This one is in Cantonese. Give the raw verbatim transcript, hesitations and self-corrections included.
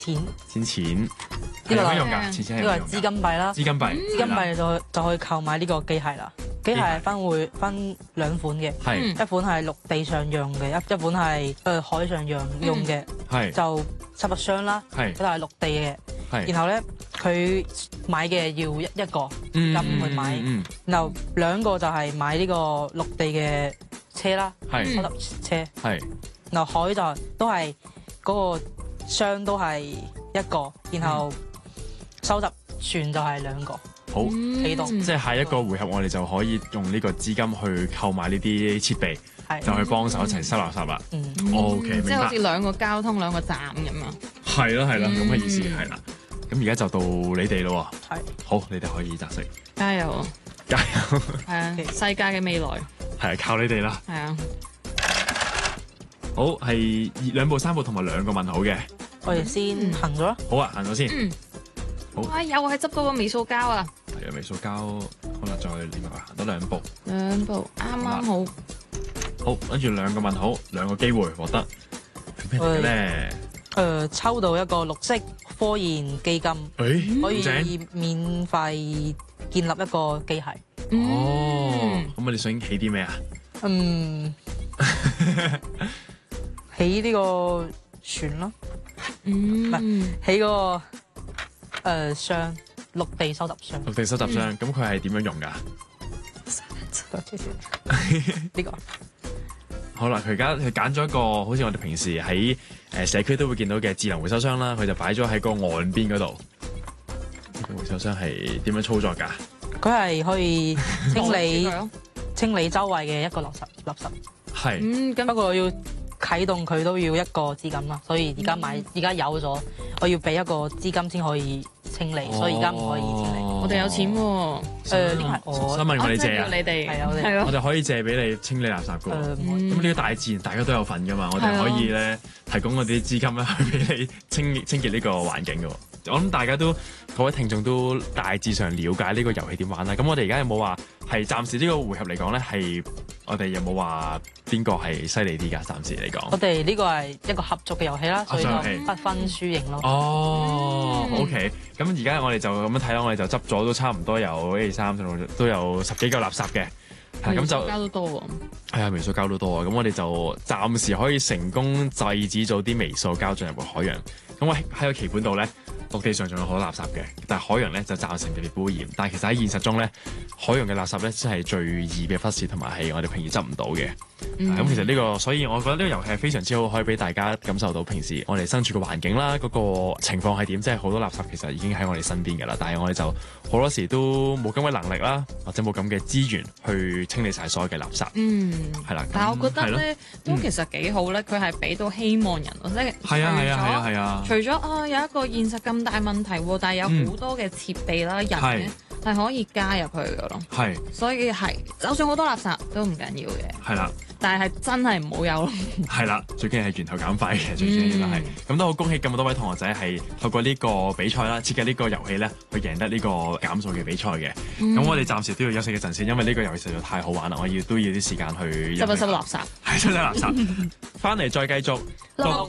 錢， 錢錢呢個係點樣用㗎？錢錢係呢個係點樣用㗎資金幣啦。 資金幣， 資金幣就就可以購買呢個機械啦。機械分會分兩款嘅， 係一款係陸地上用嘅，一一款係誒海上用用嘅， 係就十八箱啦， 係嗰度係陸地嘅。 係。 然後咧，佢買嘅要一一個嗯咁去買， 嗯然後兩個就係買呢個陸地嘅車啦， 係收集車。 係然後海就都係嗰個箱都係一個，然後收集船就係兩個好。 啟動。 即係下一個回合，我哋就可以用呢個資金去購買呢啲設備， 係就去幫手一齊收垃圾啦。 嗯， O K，明白即係好似。兩個交通兩個站咁啊。 係咯係咯，咁嘅意思嗯係啦。咁而家就到你哋咯喎。 係好，你哋可以擇食， 加油啊！ 加油！ 係啊，世界嘅未來係靠你哋啦。 係啊。 好，係兩步、三步同埋兩個問號嘅。 我哋先行咗啦。 好啊，行咗先。 嗯。 好哇！又係執到個微塑膠啊！ 係啊，微塑膠，好啦，再另外行多兩步。 兩步啱啱好。 好，跟住兩個問號，兩個機會獲得係咩嚟嘅咧？ 誒、抽到一個綠色科研基金， 誒， 可好正以免費建立一個機械。 哦，咁我哋想起啲咩啊？ 嗯，起呢個船咯， 嗯。 起嗰、個誒箱，陸地收集箱。 陸地收集箱，咁佢係點樣用㗎？ 多謝先。呢個好啦，佢而家佢揀咗一個好似我哋平時喺誒社區都會見到嘅智能回收箱啦，佢就擺咗喺個岸邊嗰度。呢個回收箱係點樣操作㗎？ 佢係可以清理攞住佢咯清理周圍嘅一個垃圾垃圾， 係嗯，咁不過要啟動佢都要一個資金啦，所以而家買而家有咗，我要俾一個資金先可以清理，所以而家唔可以清理。 我哋有錢喎。 誒呢個係我想問我哋借啊哦即係要？你哋係啊我哋係咯。 我哋可以借俾你清理垃圾㗎喎。 誒唔可以咁呢個大自然大家都有份㗎嘛，我哋係啊可以咧提供嗰啲資金咧去俾你清清潔呢個環境㗎喎。我諗大家都各位聽眾都大致上了解呢個遊戲點玩啦。咁我哋而家有冇話係暫時呢個回合嚟講咧，係我哋有冇話邊個係犀利啲㗎？暫時嚟講我。哋呢個係一個合作嘅遊戲啦，所以就合作遊戲不分輸贏咯。 哦、 嗯 o k 咁而家我哋就咁樣睇啦，我哋就執咗都差唔多有一二三四五六都有十幾嚿垃圾嘅，係咁就交都多喎。 係啊，微塑膠都多啊，咁我哋就暫時可以成功制止咗啲微塑膠進入個海洋。咁我喺個棋盤度咧，陸地上仲有好多垃圾嘅，但係海洋咧就暫時被污染。但係其實喺現實中咧，海洋嘅垃圾咧先係最易被忽視同埋係我哋平時執唔到嘅。咁、 嗯其實呢、個，所以我覺得呢個遊戲係非常之好，可以俾大家感受到平時我哋身處嘅環境啦，嗰、個情況係點，即係好多垃圾其實已經喺我哋身邊㗎啦，但係我哋就好多時都冇咁嘅能力啦，或者冇咁嘅資源去清理晒所有嘅垃圾， 嗯。 係啦。 但係我覺得係咯咧，都其實幾好咧，佢係俾到希望人咯，即係係啊係啊係啊係啊， 除咗啊有一個現實咁大問題喎，但係有好多嘅設備啦、人咧係可以加入去嘅咯， 係所以係就算好多垃圾都唔緊要嘅， 係啦。 但係係真係唔好有咯。 係啦，最緊要係源頭減廢嘅，最緊要就係咁都好恭喜咁多位同學仔係透過呢個比賽啦，設計呢個遊戲咧，去贏得呢個減數嘅比賽嘅。咁、 嗯我哋暫時都要休息一陣先，因為呢個遊戲實在太好玩啦，我要都要啲時間去執一執垃圾。 係執啲垃圾，翻嚟再繼續。 綠